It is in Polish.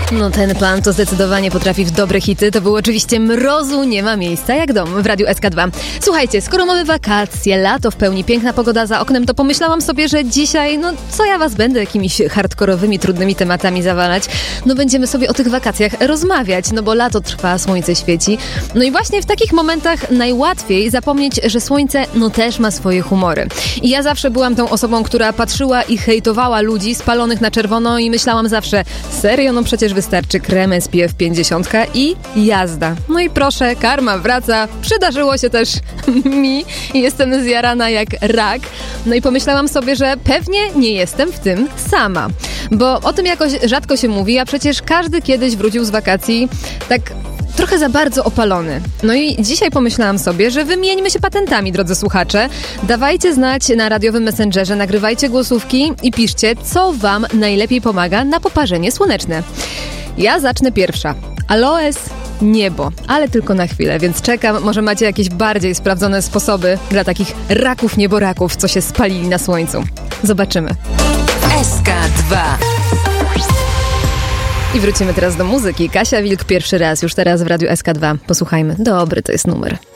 No ten pan to zdecydowanie potrafi w dobre hity. To był oczywiście Mrozu nie ma miejsca jak dom w Radiu SK2. Słuchajcie, skoro mamy wakacje, lato w pełni, piękna pogoda za oknem, to pomyślałam sobie, że dzisiaj, co ja was będę jakimiś hardkorowymi, trudnymi tematami zawalać. Będziemy sobie o tych wakacjach rozmawiać, bo lato trwa, słońce świeci. I właśnie w takich momentach najłatwiej zapomnieć, że słońce też ma swoje humory. I ja zawsze byłam tą osobą, która patrzyła i hejtowała ludzi spalonych na czerwono i myślałam zawsze, serio, przecież wystarczy krem SPF 50 i jazda. I proszę, karma wraca, przydarzyło się też mi i jestem zjarana jak rak. I pomyślałam sobie, że pewnie nie jestem w tym sama. Bo o tym jakoś rzadko się mówi, a przecież każdy kiedyś wrócił z wakacji tak trochę za bardzo opalony. I dzisiaj pomyślałam sobie, że wymieńmy się patentami, drodzy słuchacze. Dawajcie znać na radiowym Messengerze, nagrywajcie głosówki i piszcie, co wam najlepiej pomaga na poparzenie słoneczne. Ja zacznę pierwsza. Aloes, niebo, ale tylko na chwilę, więc czekam. Może macie jakieś bardziej sprawdzone sposoby dla takich raków nieboraków, co się spalili na słońcu. Zobaczymy. SK2. I wrócimy teraz do muzyki. Kasia Wilk pierwszy raz, już teraz w Radiu SK2. Posłuchajmy. Dobry to jest numer.